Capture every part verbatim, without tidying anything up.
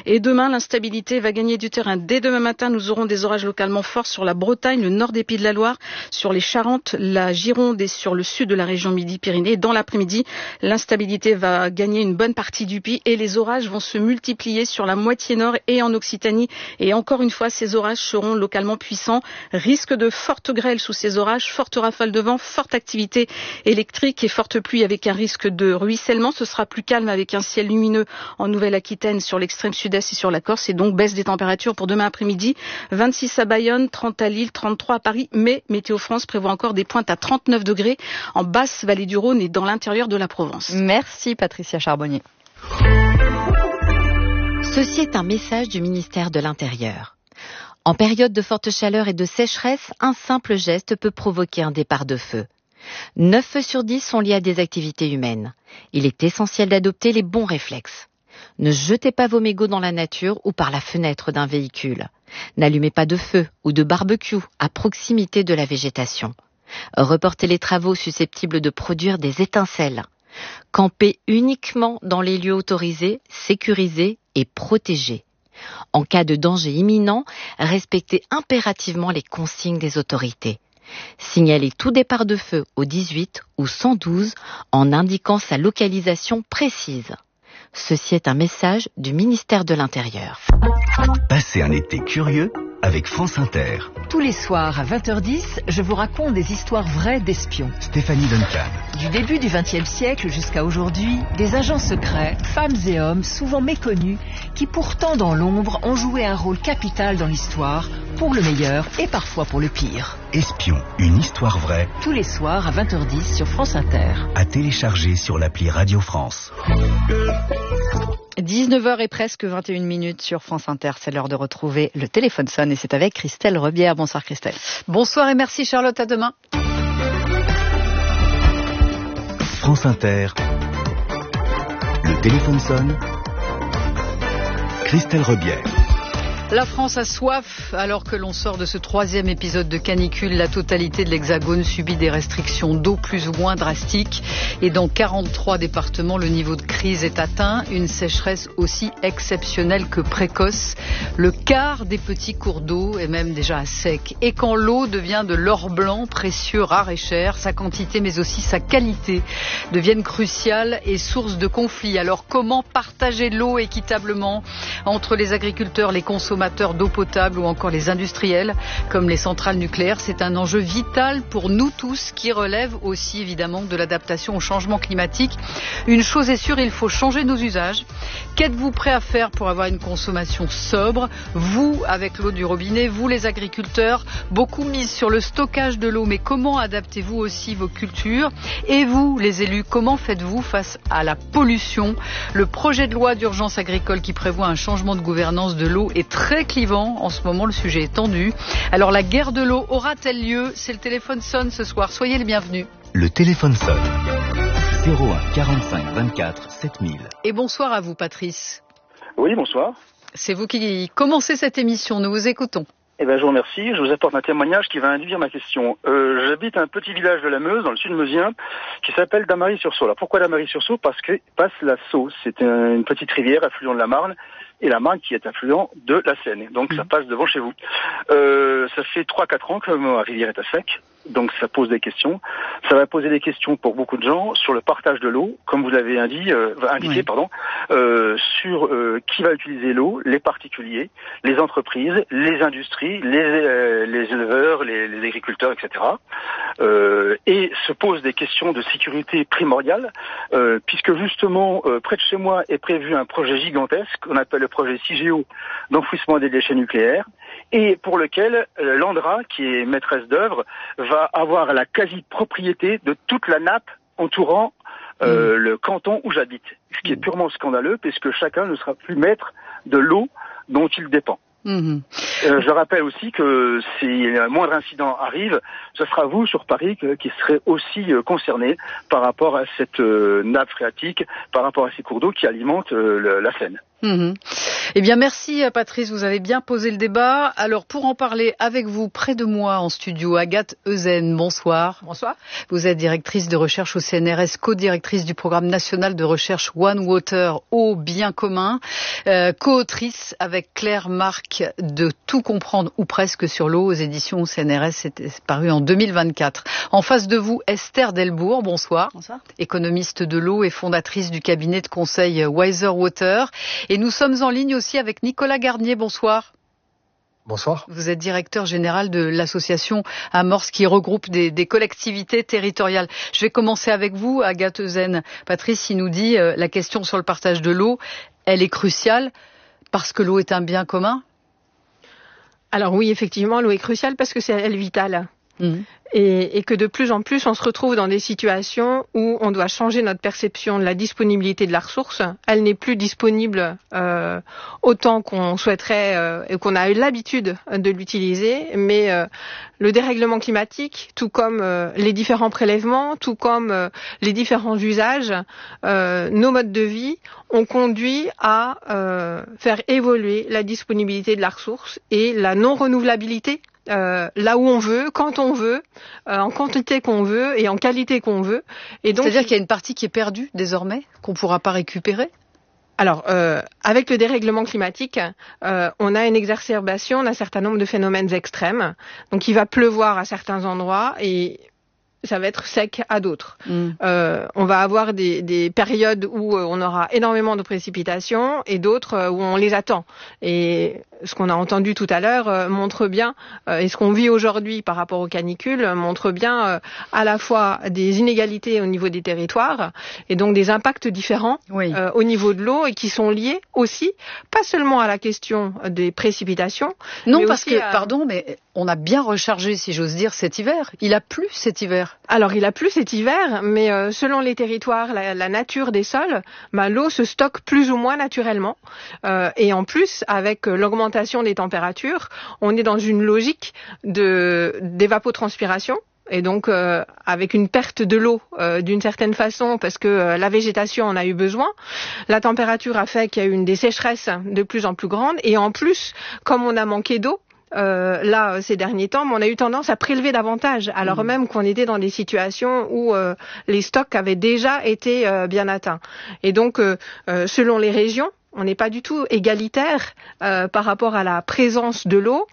Et demain, l'instabilité va gagner du terrain. Dès demain matin, nous aurons des orages localement forts sur la Bretagne, le nord des Pays de la Loire, sur les Charentes, la Gironde et sur le sud de la région Midi-Pyrénées. Dans l'après-midi, l'instabilité va gagner une bonne partie du pays et les orages vont se multiplier sur la moitié nord et en Occitanie. Et encore une fois, ces orages seront localement puissants. Risque de fortes grêles sous ces orages, fortes rafales de vent, forte activité électrique et forte pluie avec un risque de ruissellement. Ce sera plus calme avec un ciel lumineux en Nouvelle-Aquitaine sur l'extrême sud-est et sur la Corse et donc baisse des températures pour demain après-midi. vingt-six à Bayonne, trente à Lille, trente-trois à Paris. Mais Météo France prévoit encore des pointes à trente-neuf degrés en basse vallée du Rhône et dans l'intérieur de la Provence. Merci Patricia Charbonnier. Ceci est un message du ministère de l'Intérieur. En période de forte chaleur et de sécheresse, un simple geste peut provoquer un départ de feu. neuf feux sur dix sont liés à des activités humaines. Il est essentiel d'adopter les bons réflexes. Ne jetez pas vos mégots dans la nature ou par la fenêtre d'un véhicule. N'allumez pas de feu ou de barbecue à proximité de la végétation. Reportez les travaux susceptibles de produire des étincelles. Campez uniquement dans les lieux autorisés, sécurisés et protégés. En cas de danger imminent, respectez impérativement les consignes des autorités. Signalez tout départ de feu au dix-huit ou cent douze en indiquant sa localisation précise. Ceci est un message du ministère de l'Intérieur. Passez un été curieux avec France Inter. Tous les soirs à vingt heures dix, je vous raconte des histoires vraies d'espions. Stéphanie Duncan. Du début du vingtième siècle jusqu'à aujourd'hui, des agents secrets, femmes et hommes souvent méconnus, qui pourtant dans l'ombre ont joué un rôle capital dans l'histoire, pour le meilleur et parfois pour le pire. Espion, une histoire vraie. Tous les soirs à vingt heures dix sur France Inter. À télécharger sur l'appli Radio France. dix-neuf heures et presque vingt et une minutes sur France Inter. C'est l'heure de retrouver le téléphone sonne et c'est avec Christelle Rebière. Bonsoir Christelle. Bonsoir et merci Charlotte, à demain. France Inter. Le téléphone sonne. Christelle Rebière. La France a soif alors que l'on sort de ce troisième épisode de canicule. La totalité de l'Hexagone subit des restrictions d'eau plus ou moins drastiques. Et dans quarante-trois départements, le niveau de crise est atteint. Une sécheresse aussi exceptionnelle que précoce. Le quart des petits cours d'eau est même déjà à sec. Et quand l'eau devient de l'or blanc, précieux, rare et cher, sa quantité mais aussi sa qualité deviennent cruciales et source de conflits. Alors comment partager l'eau équitablement entre les agriculteurs, les consommateurs d'eau potable ou encore les industriels comme les centrales nucléaires? C'est un enjeu vital pour nous tous qui relève aussi évidemment de l'adaptation au changement climatique. Une chose est sûre, il faut changer nos usages. Qu'êtes-vous prêt à faire pour avoir une consommation sobre? Vous, avec l'eau du robinet, vous les agriculteurs, beaucoup misent sur le stockage de l'eau, mais comment adaptez-vous aussi vos cultures? Et vous, les élus, comment faites-vous face à la pollution? Le projet de loi d'urgence agricole qui prévoit un changement de gouvernance de l'eau est très très clivant. En ce moment, le sujet est tendu. Alors, la guerre de l'eau aura-t-elle lieu? C'est le téléphone sonne ce soir. Soyez les bienvenus. Le téléphone sonne. zéro un quarante-cinq vingt-quatre sept mille. Et bonsoir à vous, Patrice. Oui, bonsoir. C'est vous qui commencez cette émission. Nous vous écoutons. Eh ben, je vous remercie. Je vous apporte un témoignage qui va induire ma question. Euh, j'habite un petit village de la Meuse, dans le sud meusien, qui s'appelle Damary-sur-Sault. Alors, pourquoi Damary-sur-Sault? Parce que passe la Sault. C'est une petite rivière, affluent de la Marne, et la Marne qui est affluent de la Seine. Donc, mmh. ça passe devant chez vous. Euh, ça fait trois quatre ans que ma rivière est à sec. Donc, ça pose des questions. Ça va poser des questions pour beaucoup de gens sur le partage de l'eau, comme vous l'avez indiqué, euh, indiqué oui. pardon, euh, sur euh, qui va utiliser l'eau, les particuliers, les entreprises, les industries, les, euh, les éleveurs, les, les agriculteurs, et cetera. Euh, et se posent des questions de sécurité primordiale, euh, puisque justement, euh, près de chez moi est prévu un projet gigantesque qu'on appelle le projet CIGEO d'enfouissement des déchets nucléaires, et pour lequel euh, l'ANDRA, qui est maîtresse d'œuvre, va avoir la quasi-propriété de toute la nappe entourant euh, mmh. le canton où j'habite. Ce qui est purement scandaleux, puisque chacun ne sera plus maître de l'eau dont il dépend. Mmh. Euh, je rappelle aussi que si un moindre incident arrive, ce sera vous sur Paris que, qui serez aussi euh, concerné par rapport à cette euh, nappe phréatique, par rapport à ces cours d'eau qui alimentent euh, le, la Seine. Mmh. Eh bien, merci Patrice, vous avez bien posé le débat. Alors, pour en parler avec vous, près de moi en studio, Agathe Euzen, bonsoir. Bonsoir. Vous êtes directrice de recherche au C N R S, co-directrice du programme national de recherche One Water, eau bien commun, euh, co-autrice avec Claire Marc de Tout comprendre ou presque sur l'eau aux éditions C N R S, c'était paru en deux mille vingt-quatre. En face de vous, Esther Delbourg, bonsoir. Bonsoir. Économiste de l'eau et fondatrice du cabinet de conseil Wiser Water. Et nous sommes en ligne aussi avec Nicolas Garnier, bonsoir. Bonsoir. Vous êtes directeur général de l'association Amorce qui regroupe des, des collectivités territoriales. Je vais commencer avec vous, Agathe Euzen. Patrice, il nous dit euh, la question sur le partage de l'eau, elle est cruciale parce que l'eau est un bien commun. Alors oui, effectivement, l'eau est cruciale parce que c'est elle vitale. Mmh. Et, et que de plus en plus, on se retrouve dans des situations où on doit changer notre perception de la disponibilité de la ressource. Elle n'est plus disponible euh, autant qu'on souhaiterait euh, et qu'on a eu l'habitude de l'utiliser. Mais euh, le dérèglement climatique, tout comme euh, les différents prélèvements, tout comme euh, les différents usages, euh, nos modes de vie ont conduit à euh, faire évoluer la disponibilité de la ressource et la non-renouvelabilité. Euh, là où on veut, quand on veut, euh, en quantité qu'on veut et en qualité qu'on veut. Et donc, c'est-à-dire qu'il y a une partie qui est perdue désormais, qu'on ne pourra pas récupérer ? Alors, euh, avec le dérèglement climatique, euh, on a une exacerbation d'un certain nombre de phénomènes extrêmes. Donc, il va pleuvoir à certains endroits et ça va être sec à d'autres. Mmh. Euh, on va avoir des, des périodes où on aura énormément de précipitations et d'autres où on les attend. Et ce qu'on a entendu tout à l'heure euh, montre bien, euh, et ce qu'on vit aujourd'hui par rapport aux canicules, montre bien euh, à la fois des inégalités au niveau des territoires et donc des impacts différents oui. euh, au niveau de l'eau et qui sont liés aussi, pas seulement à la question des précipitations. Non, mais parce aussi que, à... pardon, mais on a bien rechargé, si j'ose dire, cet hiver. Il a plu cet hiver. Alors, il a plu cet hiver, mais euh, selon les territoires, la, la nature des sols, bah, l'eau se stocke plus ou moins naturellement. Euh, et en plus, avec euh, l'augmentation des températures, on est dans une logique de d'évapotranspiration. Et donc, euh, avec une perte de l'eau euh, d'une certaine façon, parce que euh, la végétation en a eu besoin. La température a fait qu'il y a eu une des sécheresses de plus en plus grandes. Et en plus, comme on a manqué d'eau, Euh, là, ces derniers temps, on a eu tendance à prélever davantage, alors mmh. même qu'on était dans des situations où euh, les stocks avaient déjà été euh, bien atteints. Et donc, euh, euh, selon les régions, on n'est pas du tout égalitaire euh, par rapport à la présence de l'eau,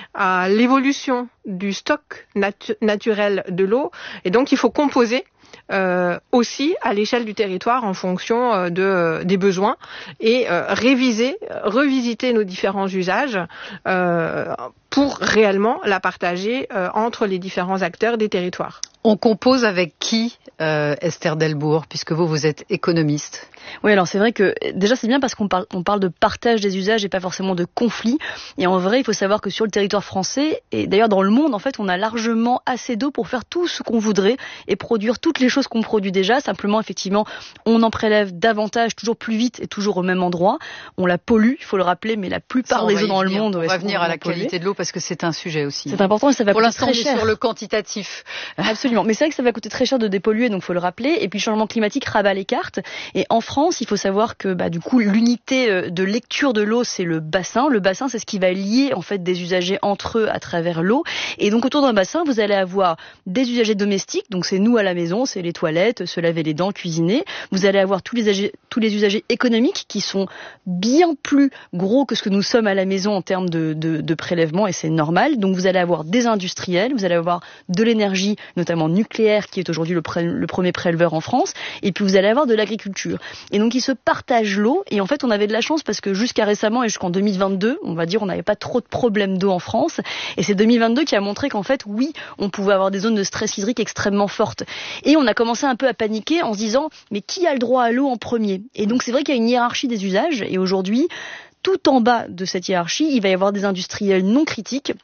à l'évolution du stock natu- naturel de l'eau. Et donc, il faut composer Euh, aussi à l'échelle du territoire en fonction euh, de, euh, des besoins et euh, réviser, revisiter nos différents usages euh, pour réellement la partager euh, entre les différents acteurs des territoires. On compose avec qui, euh, Esther Delbourg, puisque vous, vous êtes économiste? Oui, alors c'est vrai que déjà c'est bien parce qu'on parle, on parle de partage des usages et pas forcément de conflit. Et en vrai, il faut savoir que sur le territoire français, et d'ailleurs dans le monde, en fait, on a largement assez d'eau pour faire tout ce qu'on voudrait et produire toutes les choses qu'on produit déjà. Simplement, effectivement, on en prélève davantage, toujours plus vite et toujours au même endroit. On la pollue, il faut le rappeler, mais la plupart ça, des eaux dans venir. le monde... On ouais, va venir à la polluées. qualité de l'eau parce que c'est un sujet aussi. C'est important et ça va Pour coûter l'instant, très on est cher. sur le quantitatif. Absolument. Mais c'est vrai que ça va coûter très cher de dépolluer, donc il faut le rappeler. Et puis le changement climatique rabat les cartes. Et en France, il faut savoir que bah, du coup, l'unité de lecture de l'eau, c'est le bassin. Le bassin, c'est ce qui va lier en fait des usagers entre eux à travers l'eau. Et donc autour d'un bassin, vous allez avoir des usagers domestiques. Donc c'est nous à la maison, c'est les toilettes, se laver les dents, cuisiner. Vous allez avoir tous les usagers, tous les usagers économiques qui sont bien plus gros que ce que nous sommes à la maison en termes de, de, de prélèvement, et c'est normal. Donc vous allez avoir des industriels, vous allez avoir de l'énergie, notamment nucléaire, qui est aujourd'hui le, pré- le premier préleveur en France, et puis vous allez avoir de l'agriculture. Et donc ils se partagent l'eau, et en fait on avait de la chance parce que jusqu'à récemment et jusqu'en deux mille vingt-deux, on va dire, on n'avait pas trop de problèmes d'eau en France, et c'est deux mille vingt-deux qui a montré qu'en fait, oui, on pouvait avoir des zones de stress hydrique extrêmement fortes. Et on a commencé un peu à paniquer en se disant, mais qui a le droit à l'eau en premier? Et donc c'est vrai qu'il y a une hiérarchie des usages, et aujourd'hui, tout en bas de cette hiérarchie, il va y avoir des industriels non critiques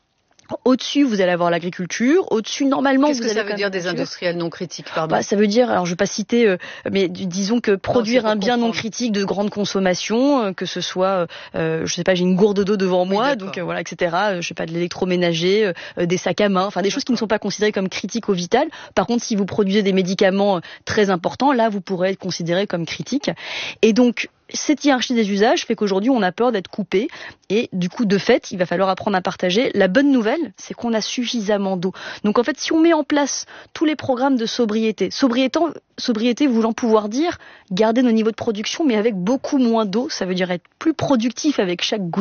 Au-dessus, vous allez avoir l'agriculture. Au-dessus, normalement, Qu'est-ce vous que avez ça veut dire des industriels non critiques, pardon? Bah, ça veut dire, alors je vais pas citer, euh, mais disons que produire non, un bien comprendre. non critique de grande consommation, euh, que ce soit, euh, je sais pas, j'ai une gourde d'eau devant moi, oui, donc euh, voilà, et cetera. Euh, je sais pas, de l'électroménager, euh, des sacs à main, enfin des d'accord. choses qui ne sont pas considérées comme critiques au vital. Par contre, si vous produisez des médicaments euh, très importants, là, vous pourrez être considéré comme critique. Et donc, cette hiérarchie des usages fait qu'aujourd'hui, on a peur d'être coupé. Et du coup, de fait, il va falloir apprendre à partager. La bonne nouvelle, c'est qu'on a suffisamment d'eau. Donc en fait, si on met en place tous les programmes de sobriété, sobriété, sobriété voulant pouvoir dire garder nos niveaux de production, mais avec beaucoup moins d'eau, ça veut dire être plus productif avec chaque goutte